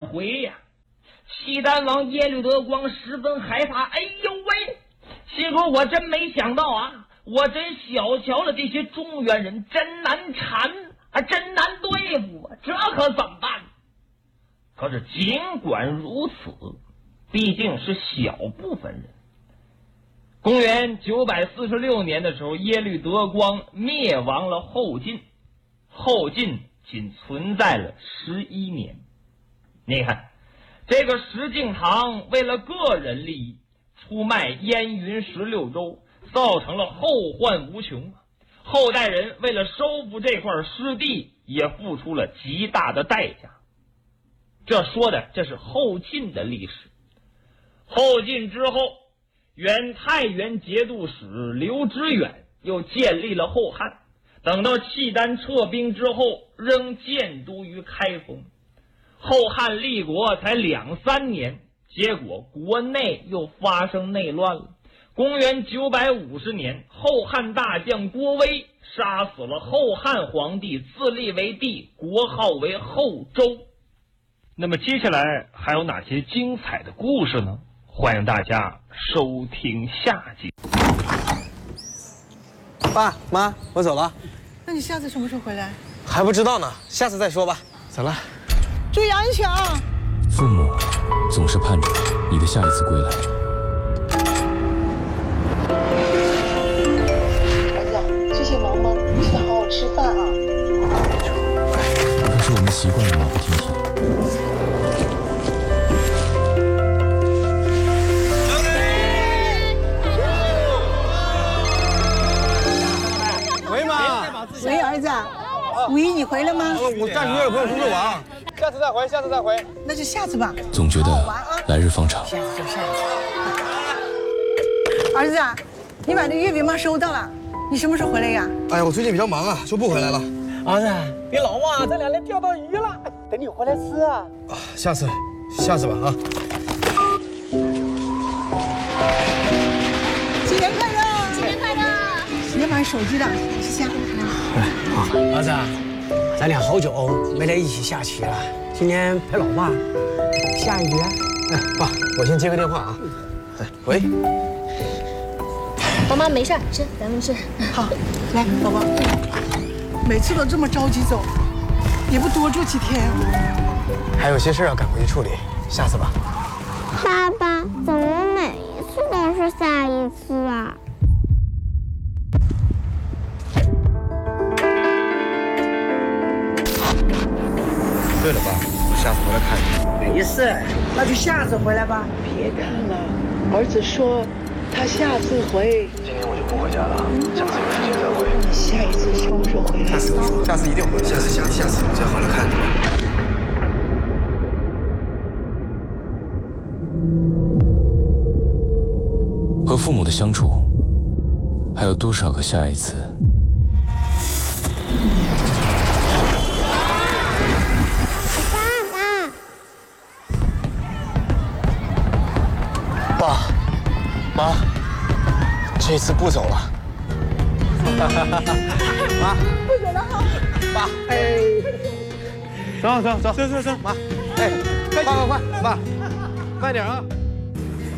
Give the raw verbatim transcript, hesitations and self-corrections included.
悔呀！契丹王耶律德光十分害怕，哎呦喂，心说我真没想到啊，我真小瞧了这些中原人，真难缠啊，真难对付啊，这可怎么办？可是尽管如此，毕竟是小部分人。公元九百四十六年的时候，耶律德光灭亡了后晋，后晋仅存在了十一年。你看，这个石敬瑭为了个人利益，出卖燕云十六州，造成了后患无穷。后代人为了收复这块失地，也付出了极大的代价。这说的这是后晋的历史。后晋之后，原太原节度使刘知远又建立了后汉。等到契丹撤兵之后，仍建都于开封。后汉立国才两三年，结果国内又发生内乱了。公元九百五十年，后汉大将郭威杀死了后汉皇帝，自立为帝，国号为后周。那么接下来还有哪些精彩的故事呢？欢迎大家收听下集。 爸妈，我走了。 那你下次什么时候回来？ 还不知道呢，下次再说吧。走了。 注意安全啊！ 父母总是盼着你的下一次归来。 儿子，最近忙吗？记得好好吃饭啊。 可是我们习惯了马不停蹄。 喂妈， 喂儿子，五一你回来吗？ 我暂时约了朋友出去玩，下次再回，下次再回。 那就下次吧。 总觉得来日方长。 下次就下次。儿子啊，你把这月饼吗收到了，你什么时候回来呀？ 哎呀，我最近比较忙啊，就不回来了。 儿子，别老忘，咱俩来钓到鱼了，等你回来吃啊。 啊，下次，下次吧啊。 新年快乐！新年快乐！你要买手机的，谢谢。 哎，好，儿子，咱俩好久没来一起下棋了，今天陪老爸下一局。 哎，爸，我先接个电话啊。哎，喂。 宝妈没事，吃，咱们吃。 好，来，宝宝。每次都这么着急走，也不多住几天。 还有些事要赶回去处理，下次吧。 爸爸，怎么每一次都是下一次啊？ 对了，爸，我下次回来看你。 没事，那就下次回来吧。 别看了，儿子说他下次回。 今天我就不回家了，下次有时间再回。 你下一次什么时候回来？ 下次说，下次一定回来。下次下下次我再回来看你。 和父母的相处，还有多少个下一次？ 爸，妈，这次不走了。妈， 不走了哈。 爸，哎，走走走走走走，妈，哎，快快快，爸，慢点啊。